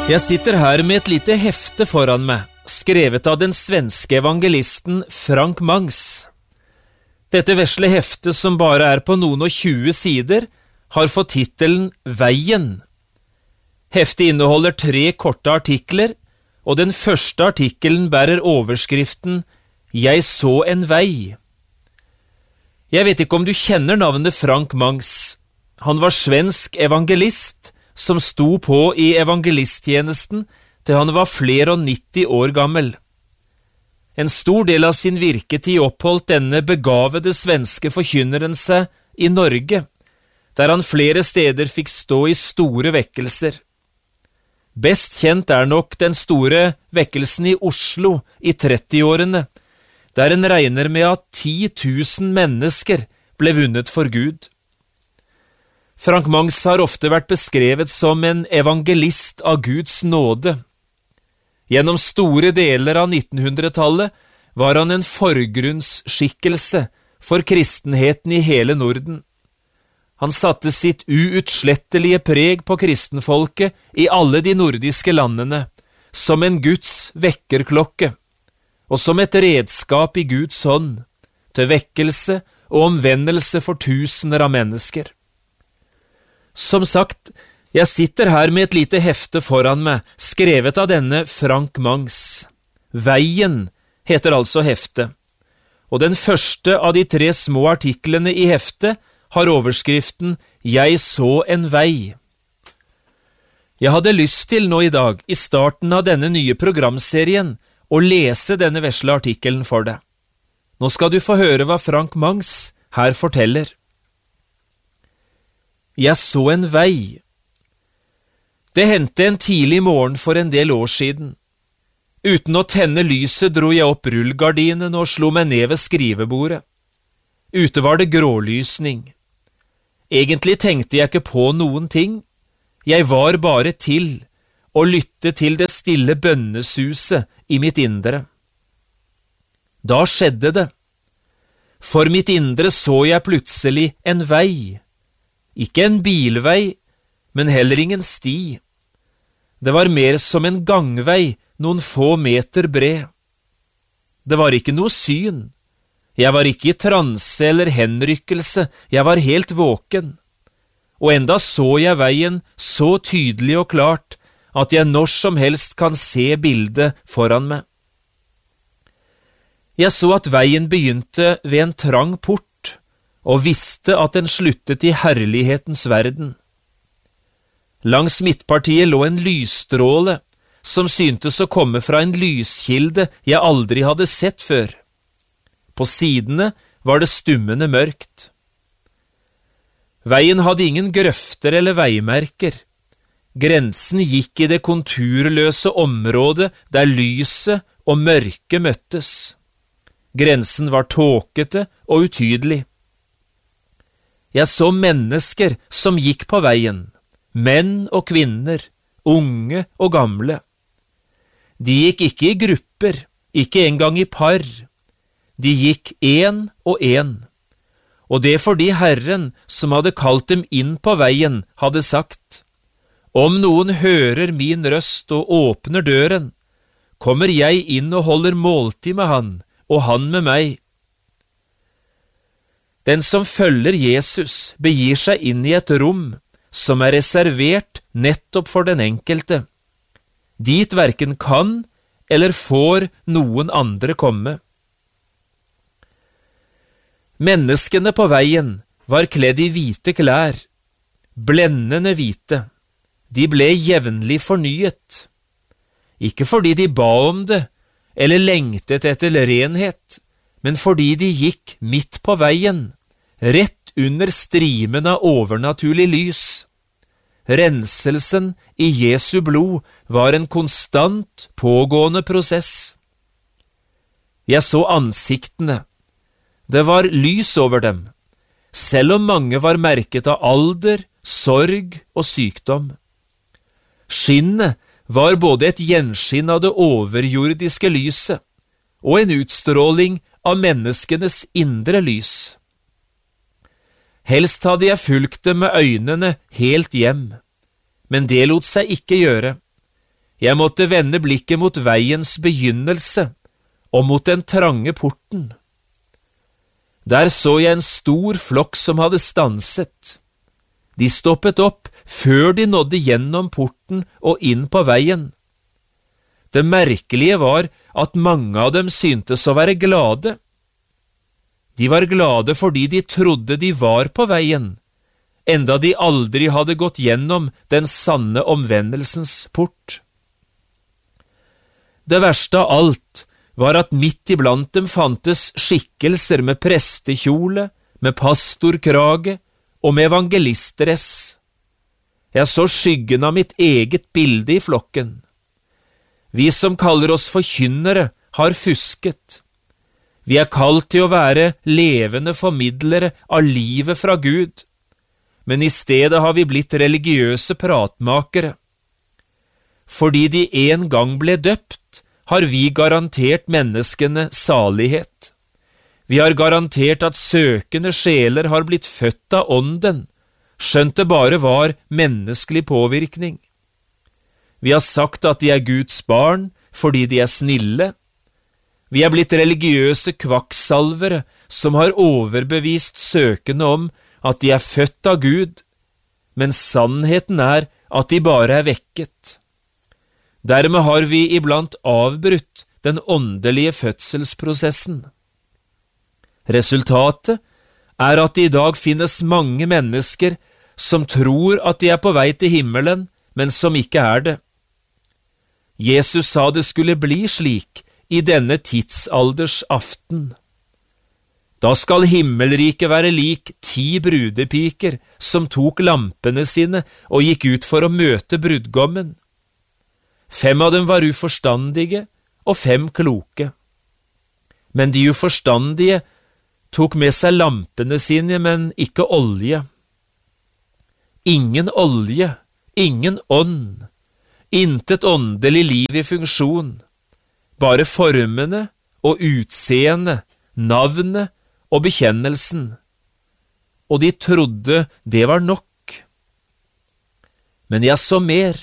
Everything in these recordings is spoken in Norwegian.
Jeg sitter her med et lite hefte foran meg, skrevet av den svenske evangelisten Frank Mangs. Dette vesle heftet, som bare er på noen og 20 sider, har fått titelen Veien. Heftet inneholder 3 korte artikler, og den første artikkelen bærer overskriften Jeg så en vei. Jeg vet ikke om du kjenner navnet Frank Mangs. Han var svensk evangelist, som sto på i evangelisttjenesten til han var flere og 90 år gammel. En stor del av sin virketid oppholdt denne begavede svenske forkynneren seg i Norge, der han flere steder fikk stå i store vekkelser. Best kjent er nok den store vekkelsen i Oslo i 30-årene, der en regner med at 10 000 mennesker ble vunnet for Gud. Frank Mangs har ofte vært beskrevet som en evangelist av Guds nåde. Gjennom store deler av 1900-tallet var han en forgrunnsskikkelse for kristenheten i hele Norden. Han satte sitt uutslettelige preg på kristenfolket i alle de nordiske landene, som en Guds vekkerklokke, og som et redskap i Guds hånd, til vekkelse og omvendelse for tusener av mennesker. Som sagt, jeg sitter her med et lite hefte foran meg, skrevet av denne Frank Mangs. Veien heter altså heftet, og den første av de 3 små artiklene i heftet har overskriften Jeg så en vei. Jeg hadde lyst til nå i dag, i starten av denne nye programserien, å lese denne vesle artikkelen for deg. Nå skal du få høre hva Frank Mangs her forteller. Jeg så en vei. Det hendte en tidlig morgen for en del år siden. Uten å tenne lyset dro jeg opp rullgardinen og slo meg ned ved skrivebordet. Ute var det grålysning. Egentlig tenkte jeg ikke på noen ting. Jeg var bare til og lyttet til det stille bønnesuset i mitt indre. Da skjedde det. For mitt indre så jeg plutselig en vei. Ikke en bilvei, men heller ingen sti. Det var mer som en gangvei, noen få meter bred. Det var ikke noe syn. Jeg var ikke i transe eller henrykkelse, jeg var helt våken. Og enda så jeg veien så tydelig og klart, at jeg når som helst kan se bildet foran meg. Jeg så at veien begynte ved en trang port, og visste at den sluttet i herlighetens verden. Langs midtpartiet lå en lysstråle, som syntes å komme fra en lyskilde jeg aldri hadde sett før. På sidene var det stummende mørkt. Veien hadde ingen grøfter eller veimerker. Grensen gikk i det konturløse området der lyset og mørket møttes. Grensen var tåkete og utydelig. Jeg så mennesker som gikk på veien, menn og kvinner, unge og gamle. De gikk ikke i grupper, ikke engang i par. De gikk en og det fordi Herren, som hadde kalt dem inn på veien, hadde sagt, «Om noen hører min røst og åpner døren, kommer jeg inn og holder måltid med han, og han med meg.» Den som følger Jesus begir seg inn i et rom som er reservert nettopp for den enkelte. Dit hverken kan eller får noen andre komme. Menneskene på veien var kledd i hvite klær, blendende hvite. De ble jevnlig fornyet. Ikke fordi de ba om det, eller lengtet etter renhet, men fordi de gikk midt på veien, rett under strimen av overnaturlig lys. Renselsen i Jesu blod var en konstant pågående prosess. Jeg så ansiktene. Det var lys over dem, selv om mange var merket av alder, sorg og sykdom. Skinnet var både et gjenskinn av det overjordiske lyset og en utstråling av menneskenes indre lys. Helst hadde jeg fulgt dem med øynene helt hjem, men det lot seg ikke gjøre. Jeg måtte vende blikket mot veiens begynnelse og mot den trange porten. Der så jeg en stor flokk som hadde stanset. De stoppet opp før de nådde gjennom porten og inn på veien. Det merkelige var at mange av dem syntes å være glade. De var glade fordi de trodde de var på veien, enda de aldri hadde gått gjennom den sanne omvendelsens port. Det verste av alt var at midt iblant dem fantes skikkelser med prestekjole, med pastorkrage og med evangelistdress. Jeg så skyggen av mitt eget bilde i flokken. Vi som kaller oss forkynnere, har fusket. Vi er kalt til å være levende formidlere av livet fra Gud, men i stedet har vi blitt religiøse pratmakere. Fordi de en gang ble døpt, har vi garantert menneskene salighet. Vi har garantert at søkende sjeler har blitt født av ånden, skjønt det bare var menneskelig påvirkning. Vi har sagt at de er Guds barn fordi de er snille. Vi er blitt religiøse kvakksalvere som har overbevist søkende om at de er født av Gud, men sannheten er at de bare er vekket. Dermed har vi iblant avbrutt den åndelige fødselsprosessen. Resultatet er at det i dag finnes mange mennesker som tror at de er på vei til himmelen, men som ikke er det. Jesus sa det skulle bli slik i denne tidsalders aften. Da skal himmelriket være lik 10 brudepiker som tok lampene sine og gikk ut for å møte brudgommen. 5 av dem var uforstandige og 5 kloke. Men de uforstandige tok med seg lampene sine, men ikke olje. Ingen olje, ingen ånd, intet åndelig liv i funksjon, bare formene og utseendet, navnet og bekjennelsen. Og de trodde det var nok. Men jeg så mer.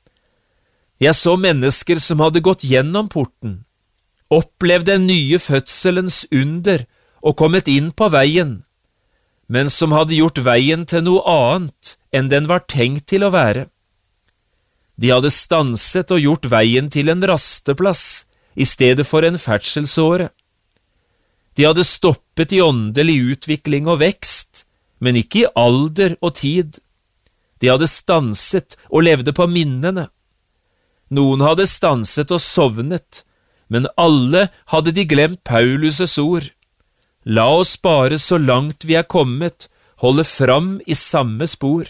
Jeg så mennesker som hadde gått gjennom porten, opplevd den nye fødselens under og kommet inn på veien, men som hadde gjort veien til noe annet enn den var tenkt til å være. De hadde stanset og gjort veien til en rasteplass i stedet for en ferdselsåre. De hadde stoppet i åndelig utvikling og vekst, men ikke i alder og tid. De hadde stanset og levde på minnene. Noen hadde stanset og sovnet, men alle hadde de glemt Paulus' ord. La oss bare så langt vi er kommet, holde fram i samme spor.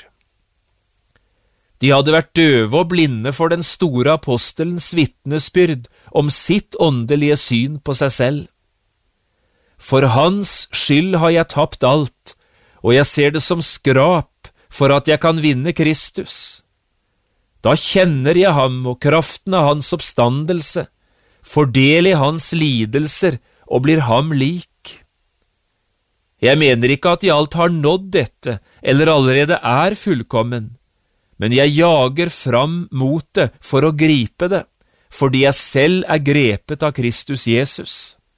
De hadde vært døve og blinde for den store apostelens vitnesbyrd om sitt åndelige syn på seg selv. For hans skyld har jeg tapt alt, og jeg ser det som skrap for at jeg kan vinne Kristus. Da kjenner jeg ham og kraften av hans oppstandelse, får del i hans lidelser og blir ham lik. Jeg mener ikke at jeg alt har nådd dette, eller allerede er fullkommen, men jeg jager fram mot det for å gripe det, fordi jeg selv er grepet av Kristus Jesus.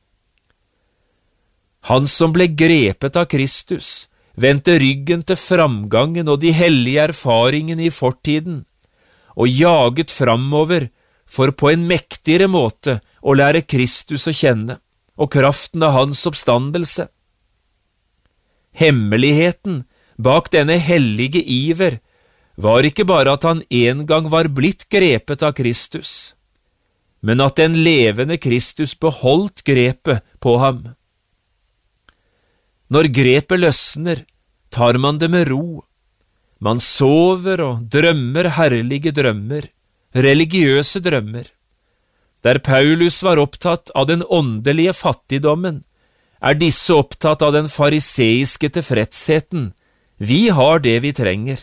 Han som ble grepet av Kristus, vendte ryggen til framgangen og de hellige erfaringene i fortiden, og jaget framover for på en mektigere måte å lære Kristus å kjenne, og kraften av hans oppstandelse. Hemmeligheten bak denne hellige iver var ikke bare at han en gang var blitt grepet av Kristus, men at den levende Kristus beholdt grepet på ham. Når grepet løsner, tar man det med ro. Man sover og drømmer herlige drømmer, religiøse drømmer. Der Paulus var opptatt av den åndelige fattigdommen, er disse opptatt av den fariseiske tilfredsheten. Vi har det vi trenger.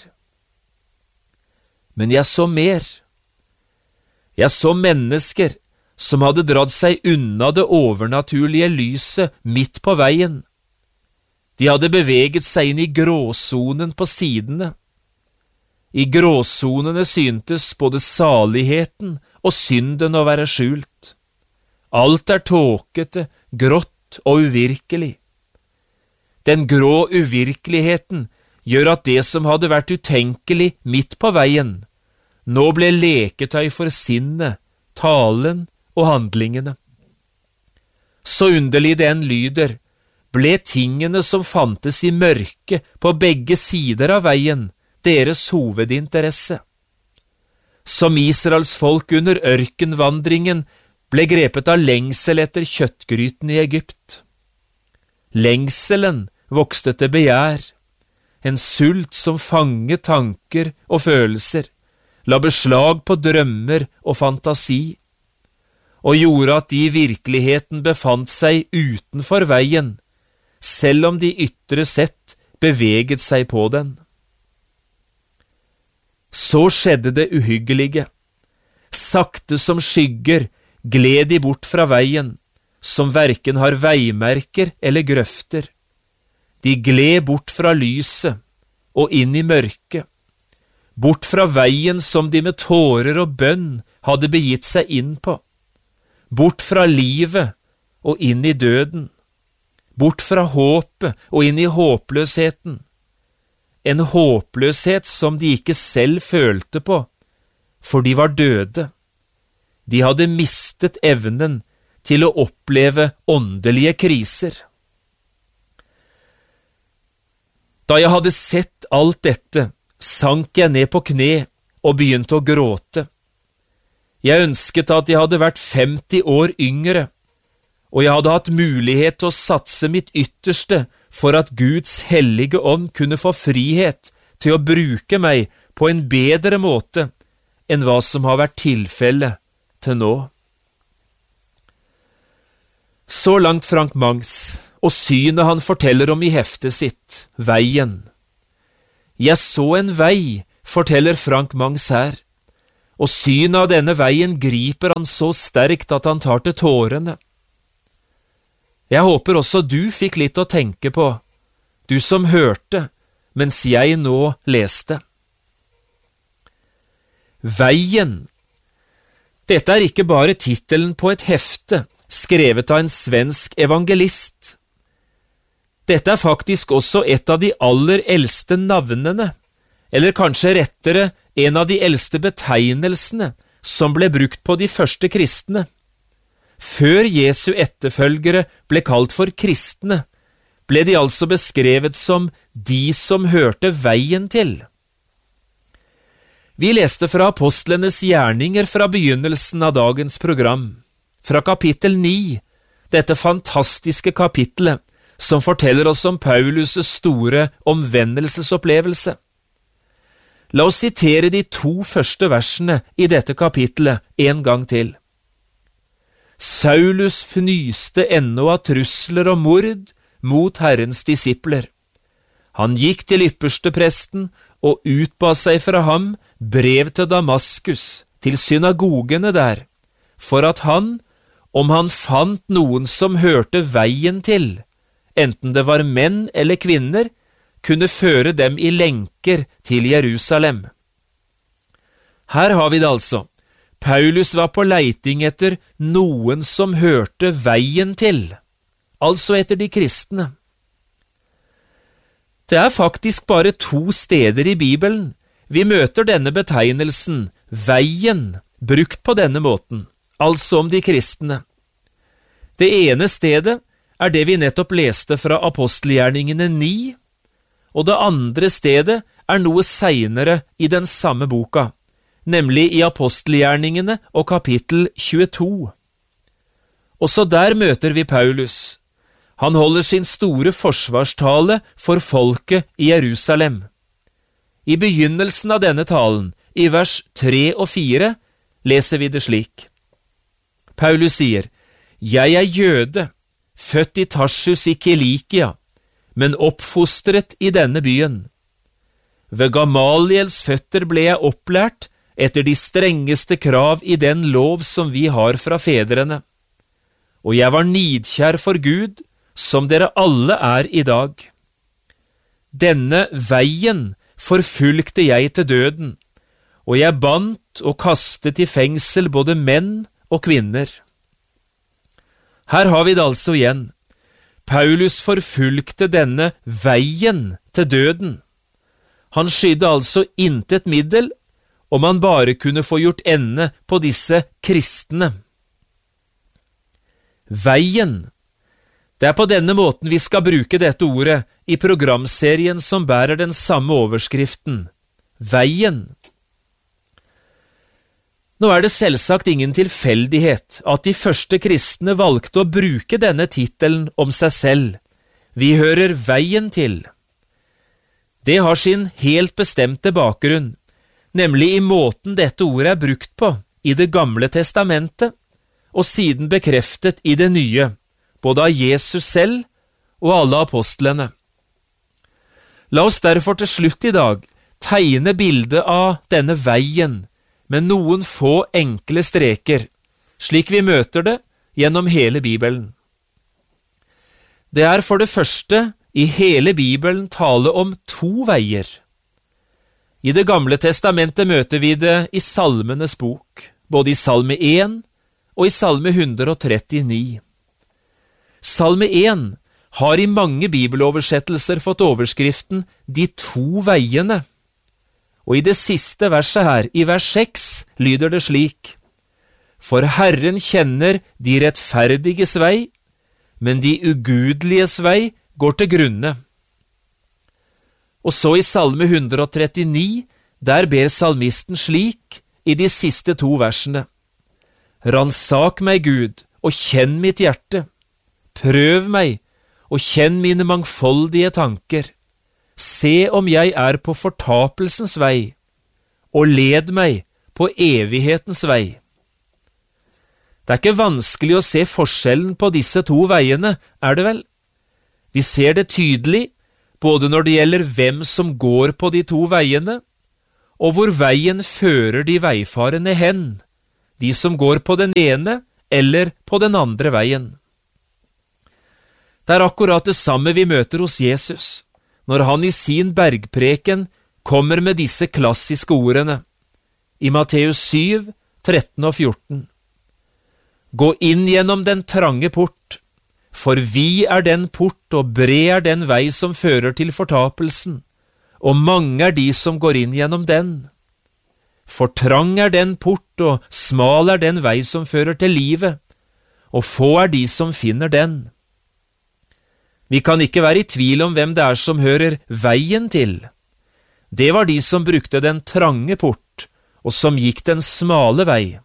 Men jeg så mer. Jeg så mennesker som hadde dratt seg unna det overnaturlige lyset midt på veien. De hadde beveget seg inn i gråsonen på sidene. I gråsonene syntes både saligheten og synden å være skjult. Alt tåkete, grått og uvirkelig. Den grå uvirkeligheten gjør at det som hadde vært utenkelig midt på veien, nå ble leketøy for sinnet, talen og handlingene. Så underlig det enn lyder, ble tingene som fantes i mørket på begge sider av veien deres hovedinteresse. Som Israels folk under ørkenvandringen ble grepet av lengsel etter kjøttgryten i Egypt. Lengselen vokste til begjær, en sult som fanget tanker og følelser, la beslag på drømmer og fantasi, og gjorde at de i virkeligheten befant seg utenfor veien, selv om de ytre sett beveget seg på den. Så skjedde det uhyggelige. Sakte som skygger gled de bort fra veien, som hverken har veimerker eller grøfter. De gled bort fra lyset og inn i mørket, bort fra veien som de med tårer og bønn hadde begitt seg inn på, bort fra livet og inn i døden, bort fra håpet og inn i håpløsheten, en håpløshet som de ikke selv følte på, for de var døde. De hadde mistet evnen til å oppleve åndelige kriser. Da jeg hadde sett alt dette, sank jeg ned på kne og begynte å gråte. Jeg ønsket at jeg hadde vært 50 år yngre, og jeg hadde hatt mulighet til å satse mitt ytterste for at Guds hellige ånd kunne få frihet til å bruke meg på en bedre måte enn hva som har vært tilfellet til nå. Så langt Frank Mangs, og synet han forteller om i heftet sitt, Veien. Jeg så en vei, forteller Frank Mangs her, og synet av denne veien griper han så sterkt at han tar til tårene. Jeg håper også du fikk litt å tenke på, du som hørte, mens jeg nå leste. Veien. Dette er ikke bare titelen på et hefte, skrevet av en svensk evangelist. Dette er faktisk også et av de aller eldste navnene, eller kanskje rettere en av de eldste betegnelsene som ble brukt på de første kristne. Før Jesu etterfølgere ble kalt for kristne, ble de altså beskrevet som de som hørte veien til. Vi leste fra apostlenes gjerninger fra begynnelsen av dagens program, fra kapittel 9, dette fantastiske kapittelet som forteller oss om Paulus' store omvendelsesopplevelse. La oss sitere de 2 første versene i dette kapittelet en gang til. Saulus fnyste ennå av trusler og mord mot Herrens disipler. Han gikk til ypperstepresten og utba seg fra ham brev til Damaskus, til synagogene der, for at han, om han fant noen som hørte veien til, enten det var menn eller kvinner, kunne føre dem i lenker til Jerusalem. Her har vi det altså. Paulus var på leiting etter noen som hørte veien til, altså etter de kristne. Det er faktisk bare 2 steder i Bibelen vi møter denne betegnelsen, veien, brukt på denne måten, altså om de kristne. Det ene stedet er det vi nettopp leste fra apostelgjerningene 9, og det andre stedet er noe senere i den samme boka, nemlig i apostelgjerningene og kapittel 22. Også der møter vi Paulus. Han holder sin store forsvarstale for folket i Jerusalem. I begynnelsen av denne talen, i vers 3 og 4, leser vi det slik. Paulus sier, «Jeg er jøde, født i Tarsus i Kilikia, men oppfostret i denne byen. Ved Gamaliels føtter ble jeg opplært etter de strengeste krav i den lov som vi har fra fedrene. Og jeg var nidkjær for Gud, som dere alle er i dag. Denne veien forfulgte jeg til døden, og jeg bandt og kastet i fengsel både menn og kvinner. Her har vi det altså igjen. Paulus forfulgte denne veien til døden. Han skydde altså intet middel, om han bare kunne få gjort ende på disse kristne. Veien. Det er på denne måten vi skal bruke dette ordet i programserien som bærer den samme overskriften. Veien. Nå er det selvsagt ingen tilfeldighet at de første kristne valgte å bruke denne titelen om seg selv. Vi hører veien til. Det har sin helt bestemte bakgrunn, nemlig i måten dette ordet er brukt på i Det gamle testamentet, og siden bekreftet i det nye, både av Jesus selv og alle apostlene. La oss derfor til slutt i dag tegne bildet av denne veien med noen få enkle streker, slik vi møter det gjennom hele Bibelen. Det er for det første i hele Bibelen tale om to veier. I Det gamle testamentet møter vi det i Salmenes bok, både i Salme 1 og i Salme 139. Salme 1 har i mange bibeloversettelser fått overskriften «De to veiene», og i det siste verset her, i vers 6, lyder det slik: «For Herren kjenner de rettferdiges vei, men de ugudeliges vei går til grunne.» Og så i Salme 139, der ber salmisten slik i de siste to versene: «Ransak meg, Gud, og kjenn mitt hjerte. Prøv meg, og kjenn mine mangfoldige tanker. Se om jeg er på fortapelsens vei, og led meg på evighetens vei.» Det er ikke vanskelig å se forskjellen på disse to veiene, er det vel? Vi ser det tydelig, både når det gjelder hvem som går på de to veiene, og hvor veien fører de veifarende hen, de som går på den ene eller på den andre veien. Det er akkurat det samme vi møter hos Jesus, når han i sin bergpreken kommer med disse klassiske ordene, i Matteus 7, 13 og 14. «Gå inn gjennom den trange port, for vi er den port og bred er den vei som fører til fortapelsen, og mange er de som går inn gjennom den. For trang er den port og smal er den vei som fører til livet, og få er de som finner den.» Vi kan ikke være i tvil om hvem det er som hører veien til. Det var de som brukte den trange port, og som gikk den smale vei.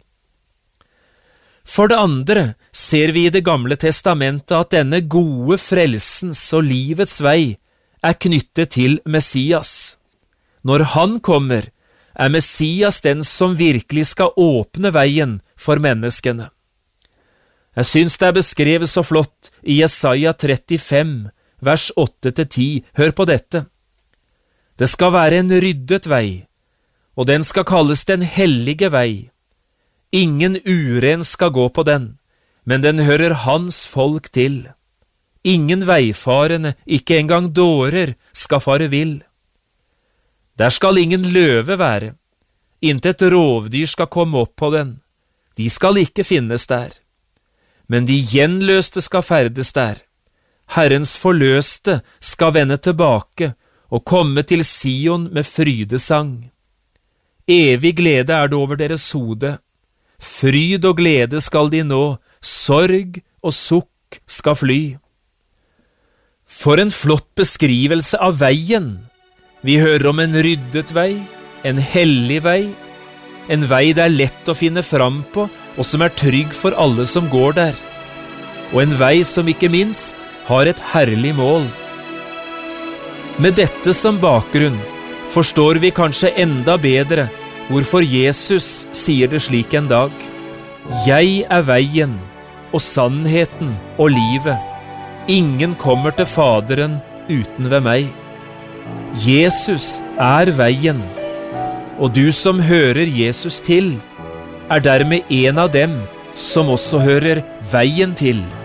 For det andre ser vi i Det gamle testamentet at denne gode frelsens og livets vei er knyttet til Messias. Når han kommer, er Messias den som virkelig skal åpne veien for menneskene. Jeg synes det er beskrevet så flott i Jesaja 35, vers 8-10. Hør på dette. «Det skal være en ryddet vei, og den skal kalles den hellige vei. Ingen uren skal gå på den, men den hører hans folk til. Ingen veifarende, ikke engang dårer, skal fare vill. Der skal ingen løve være, intet rovdyr skal komme opp på den, de skal ikke finnes der. Men de gjenløste skal ferdes der. Herrens forløste skal vende tilbake og komme til Sion med frydesang. Evig glede er det over deres hode. Fryd og glede skal de nå, sorg og sukk skal fly. For en flott beskrivelse av veien. Vi hører om en ryddet vei, en hellig vei, en vei det er lett å finne fram på, og som er trygg for alle som går der. Og en vei som ikke minst har et herlig mål. Med dette som bakgrunn forstår vi kanskje enda bedre hvorfor Jesus sier det slik en dag: «Jeg er veien og sannheten og livet. Ingen kommer til Faderen uten ved meg.» Jesus er veien, og du som hører Jesus til, er dermed en av dem som også hører veien til.